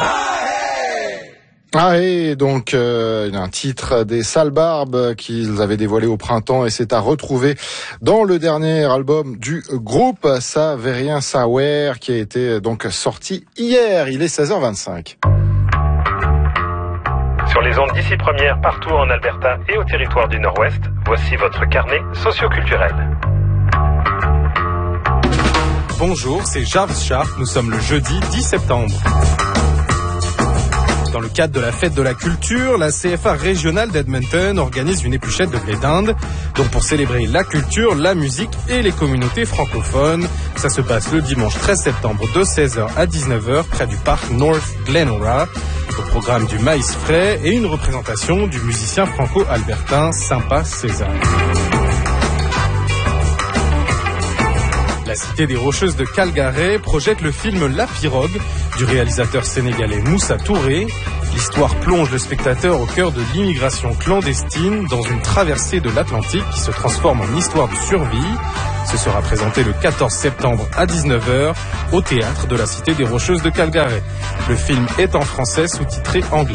Ah, et donc un titre des Sales Barbes qu'ils avaient dévoilé au printemps et c'est à retrouver dans le dernier album du groupe, Ça veut rien savoir, qui a été donc sorti hier. Il est 16h25. Sur les ondes d'ici première, partout en Alberta et au territoire du Nord-Ouest, voici votre carnet socioculturel. Bonjour, c'est Jarvis Sharp, nous sommes le jeudi 10 septembre. Dans le cadre de la fête de la culture, la CFA régionale d'Edmonton organise une épluchette de blé d'Inde. Donc pour célébrer la culture, la musique et les communautés francophones. Ça se passe le dimanche 13 septembre de 16h à 19h près du parc North Glenora. Au programme du maïs frais et une représentation du musicien franco-albertain Sympa César. La cité des Rocheuses de Calgary projette le film La Pirogue du réalisateur sénégalais Moussa Touré. L'histoire plonge le spectateur au cœur de l'immigration clandestine dans une traversée de l'Atlantique qui se transforme en histoire de survie. Ce sera présenté le 14 septembre à 19h au théâtre de la cité des Rocheuses de Calgary. Le film est en français sous-titré anglais.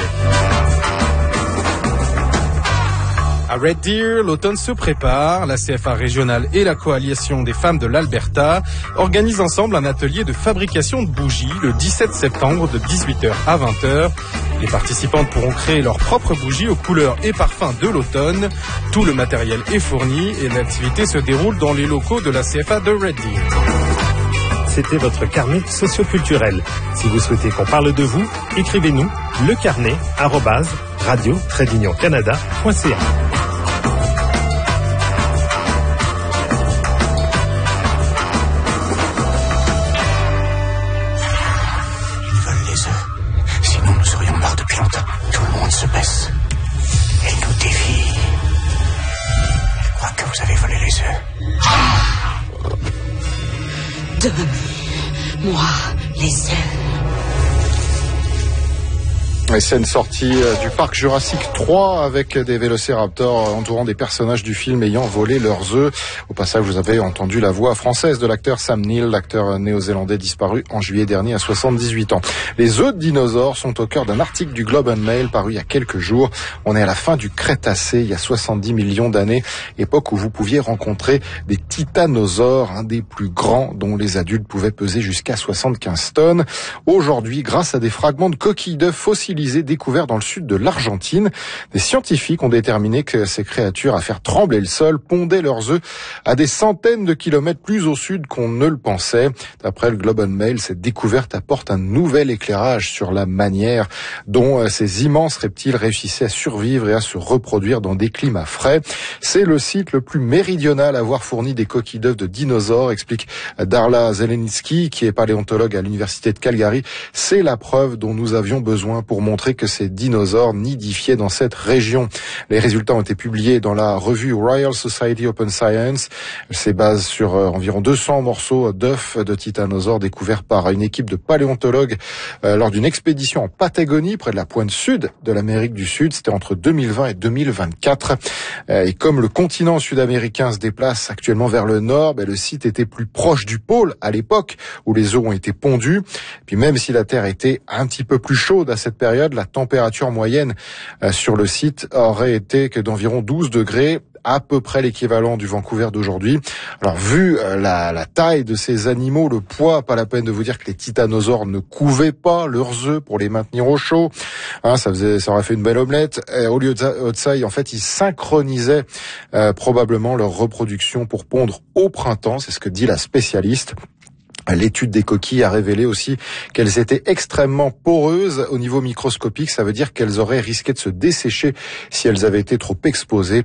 À Red Deer, l'automne se prépare. La CFA régionale et la coalition des femmes de l'Alberta organisent ensemble un atelier de fabrication de bougies le 17 septembre de 18h à 20h. Les participantes pourront créer leurs propres bougies aux couleurs et parfums de l'automne. Tout le matériel est fourni et l'activité se déroule dans les locaux de la CFA de Red Deer. C'était votre carnet socioculturel. Si vous souhaitez qu'on parle de vous, écrivez-nous lecarnet@radio-canada.ca. Donnez-moi les ailes. Et c'est une sortie du parc Jurassique 3 avec des vélociraptors entourant des personnages du film ayant volé leurs œufs. Au passage, vous avez entendu la voix française de l'acteur Sam Neill, l'acteur néo-zélandais disparu en juillet dernier à 78 ans. Les œufs de dinosaures sont au cœur d'un article du Globe and Mail paru il y a quelques jours. On est à la fin du Crétacé, il y a 70 millions d'années, époque où vous pouviez rencontrer des titanosaures, un des plus grands dont les adultes pouvaient peser jusqu'à 75 tonnes. Aujourd'hui, grâce à des fragments de coquilles d'œufs fossilisés découverts dans le sud de l'Argentine, des scientifiques ont déterminé que ces créatures à faire trembler le sol pondaient leurs œufs à des centaines de kilomètres plus au sud qu'on ne le pensait. D'après le Globe and Mail, cette découverte apporte un nouvel éclairage sur la manière dont ces immenses reptiles réussissaient à survivre et à se reproduire dans des climats frais. C'est le site le plus méridional à avoir fourni des coquilles d'œufs de dinosaures, explique Darla Zelensky, qui est paléontologue à l'université de Calgary. C'est la preuve dont nous avions besoin pour montrer que ces dinosaures nidifiaient dans cette région. Les résultats ont été publiés dans la revue Royal Society Open Science. Elle se base sur environ 200 morceaux d'œufs de titanosaures découverts par une équipe de paléontologues lors d'une expédition en Patagonie, près de la pointe sud de l'Amérique du Sud. C'était entre 2020 et 2024. Et comme le continent sud-américain se déplace actuellement vers le nord, le site était plus proche du pôle à l'époque où les œufs ont été pondus. Puis même si la Terre était un petit peu plus chaude à cette période, la température moyenne sur le site aurait été que d'environ 12 degrés, à peu près l'équivalent du Vancouver d'aujourd'hui. Alors vu la taille de ces animaux, le poids, pas la peine de vous dire que les titanosaures ne couvaient pas leurs œufs pour les maintenir au chaud. Ça aurait fait une belle omelette. Et au lieu de ça, en fait, ils synchronisaient probablement leur reproduction pour pondre au printemps. C'est ce que dit la spécialiste. L'étude des coquilles a révélé aussi qu'elles étaient extrêmement poreuses au niveau microscopique. Ça veut dire qu'elles auraient risqué de se dessécher si elles avaient été trop exposées.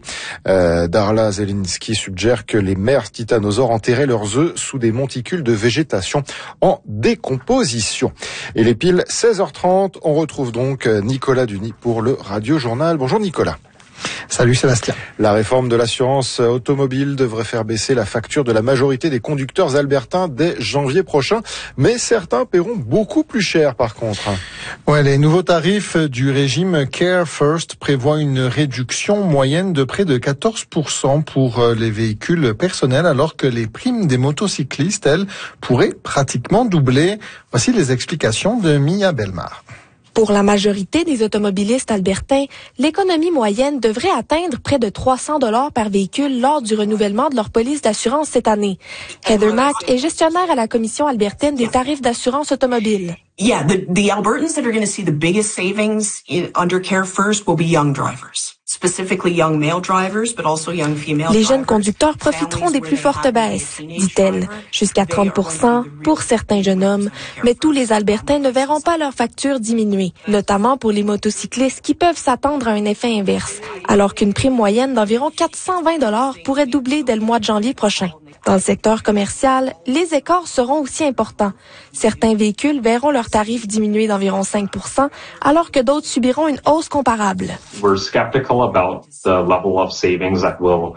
Darla Zelensky suggère que les mères titanosaures enterraient leurs œufs sous des monticules de végétation en décomposition. Et les piles 16h30, on retrouve donc Nicolas Duny pour le Radio Journal. Bonjour Nicolas. Salut Sébastien. La réforme de l'assurance automobile devrait faire baisser la facture de la majorité des conducteurs albertains dès janvier prochain, mais certains paieront beaucoup plus cher par contre. Ouais, les nouveaux tarifs du régime Care First prévoient une réduction moyenne de près de 14% pour les véhicules personnels, alors que les primes des motocyclistes, elles, pourraient pratiquement doubler. Voici les explications de Mia Belmar. Pour la majorité des automobilistes albertains, l'économie moyenne devrait atteindre près de 300 $ par véhicule lors du renouvellement de leur police d'assurance cette année. Heather Mack est gestionnaire à la Commission albertaine des tarifs d'assurance automobile. Yeah, the Albertans that are going to see the biggest savings under Care First will be young drivers. Specifically young male drivers, but also young female drivers. Les jeunes conducteurs profiteront des plus fortes baisses, dit-elle, jusqu'à 30% pour certains jeunes hommes, mais tous les Albertains ne verront pas leur facture diminuer, notamment pour les motocyclistes qui peuvent s'attendre à un effet inverse, alors qu'une prime moyenne d'environ 420 $ pourrait doubler dès le mois de janvier prochain. Dans le secteur commercial, les écarts seront aussi importants. Certains véhicules verront leur tarif diminuer d'environ 5%, alors que d'autres subiront une hausse comparable. We're skeptical about the level of savings that will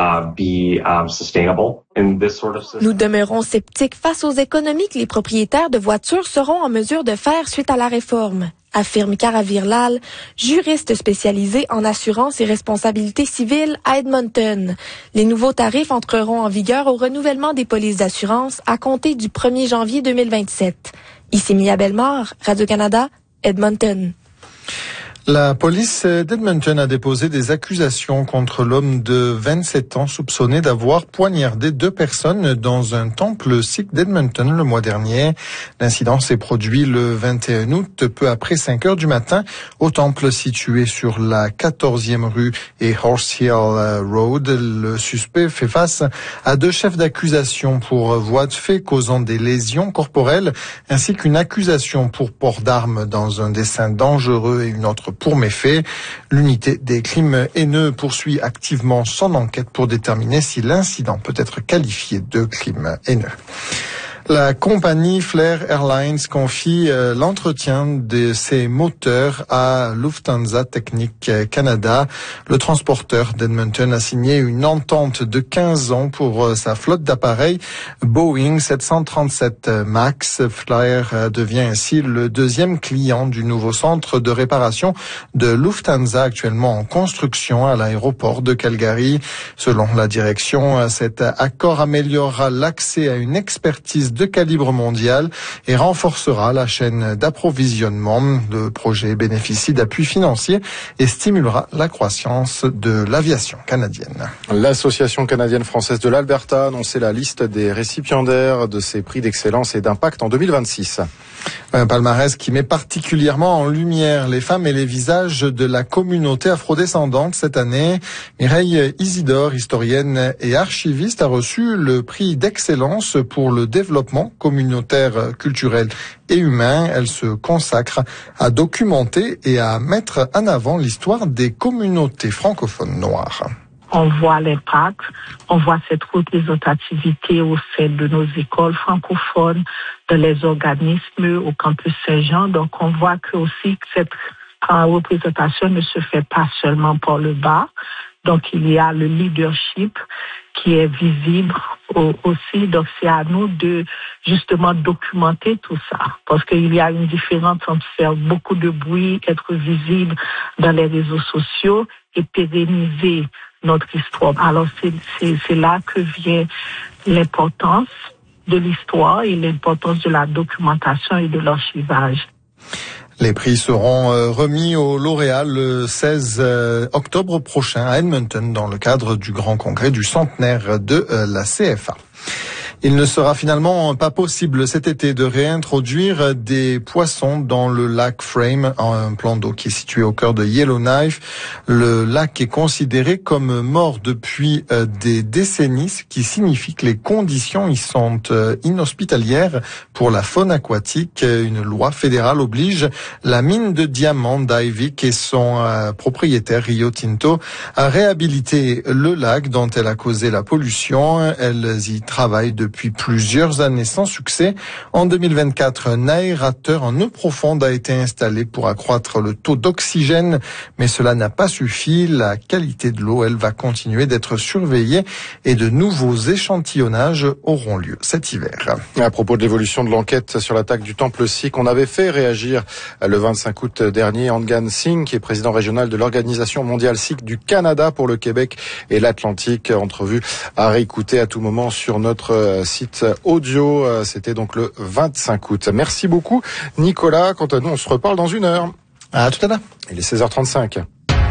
be sustainable in this sort of system. Nous demeurons sceptiques face aux économies que les propriétaires de voitures seront en mesure de faire suite à la réforme, affirme Karavir Lal, juriste spécialisé en assurance et responsabilité civile à Edmonton. Les nouveaux tarifs entreront en vigueur au renouvellement des polices d'assurance à compter du 1er janvier 2027. Ici Mia Bellemare, Radio-Canada, Edmonton. La police d'Edmonton a déposé des accusations contre l'homme de 27 ans soupçonné d'avoir poignardé 2 personnes dans un temple sikh d'Edmonton le mois dernier. L'incident s'est produit le 21 août, peu après 5 heures du matin, au temple situé sur la 14e rue et Horse Hill Road. Le suspect fait face à 2 chefs d'accusation pour voies de fait causant des lésions corporelles, ainsi qu'une accusation pour port d'armes dans un dessein dangereux et une autre pour méfait. L'unité des crimes haineux poursuit activement son enquête pour déterminer si l'incident peut être qualifié de crime haineux. La compagnie Flair Airlines confie l'entretien de ses moteurs à Lufthansa Technik Canada. Le transporteur d'Edmonton a signé une entente de 15 ans pour sa flotte d'appareils Boeing 737 MAX. Flair devient ainsi le 2e client du nouveau centre de réparation de Lufthansa actuellement en construction à l'aéroport de Calgary. Selon la direction, cet accord améliorera l'accès à une expertise de calibre mondial et renforcera la chaîne d'approvisionnement. Le projet bénéficie d'appui financier et stimulera la croissance de l'aviation canadienne. L'Association canadienne française de l'Alberta a annoncé la liste des récipiendaires de ses prix d'excellence et d'impact en 2026. Un palmarès qui met particulièrement en lumière les femmes et les visages de la communauté afrodescendante cette année. Mireille Isidore, historienne et archiviste, a reçu le prix d'excellence pour le développement communautaire, culturel et humain. Elle se consacre à documenter et à mettre en avant l'histoire des communautés francophones noires. On voit l'impact, on voit cette représentativité au sein de nos écoles francophones, de les organismes au campus Saint-Jean. Donc on voit que aussi cette représentation ne se fait pas seulement par le bas. Donc il y a le leadership qui est visible aussi. Donc c'est à nous de justement documenter tout ça. Parce qu'il y a une différence entre faire beaucoup de bruit, être visible dans les réseaux sociaux et pérenniser notre histoire. Alors c'est là que vient l'importance de l'histoire et l'importance de la documentation et de l'archivage. Les prix seront remis aux lauréats le 16 octobre prochain à Edmonton dans le cadre du grand congrès du centenaire de la CFA. Il ne sera finalement pas possible cet été de réintroduire des poissons dans le lac Frame, un plan d'eau qui est situé au cœur de Yellowknife. Le lac est considéré comme mort depuis des décennies, ce qui signifie que les conditions y sont inhospitalières pour la faune aquatique. Une loi fédérale oblige la mine de diamants d'Ivik et son propriétaire Rio Tinto à réhabiliter le lac dont elle a causé la pollution. Elles y travaillent depuis plusieurs années sans succès. En 2024, un aérateur en eau profonde a été installé pour accroître le taux d'oxygène, mais cela n'a pas suffi. La qualité de l'eau, elle, va continuer d'être surveillée et de nouveaux échantillonnages auront lieu cet hiver. Et à propos de l'évolution de l'enquête sur l'attaque du temple sikh, on avait fait réagir le 25 août dernier Angan Singh, qui est président régional de l'Organisation mondiale sikh du Canada pour le Québec et l'Atlantique. Entrevue à réécouter à tout moment sur notre site audio. C'était donc le 25 août. Merci beaucoup, Nicolas. Quant à nous, on se reparle dans 1 heure. À tout à l'heure. Il est 16h35.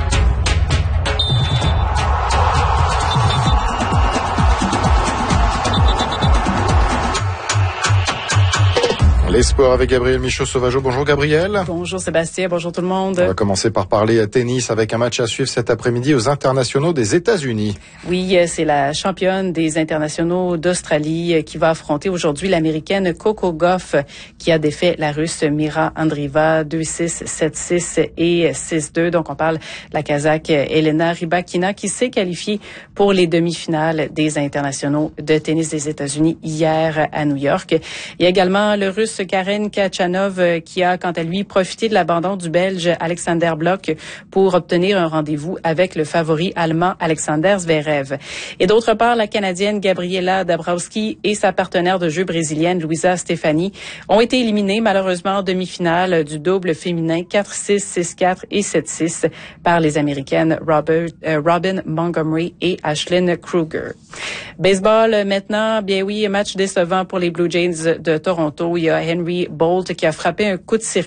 Les sports avec Gabriel Michaud-Sauvageau. Bonjour Gabriel. Bonjour Sébastien, bonjour tout le monde. On va commencer par parler tennis avec un match à suivre cet après-midi aux internationaux des États-Unis. Oui, c'est la championne des internationaux d'Australie qui va affronter aujourd'hui l'américaine Coco Gauff qui a défait la russe Mira Andreeva 2-6, 7-6 et 6-2. Donc on parle de la Kazakh Elena Rybakina qui s'est qualifiée pour les demi-finales des internationaux de tennis des États-Unis hier à New York. Il y a également le russe Karen Khachanov qui a, quant à lui, profité de l'abandon du Belge Alexander Blok pour obtenir un rendez-vous avec le favori allemand Alexander Zverev. Et d'autre part, la Canadienne Gabriela Dabrowski et sa partenaire de jeu brésilienne Luisa Stefani ont été éliminés malheureusement en demi-finale du double féminin 4-6, 6-4 et 7-6 par les Américaines Robin Montgomery et Ashlyn Kruger. Baseball maintenant, bien oui, match décevant pour les Blue Jays de Toronto. Il y a Henry Bolt qui a frappé un coup de circuit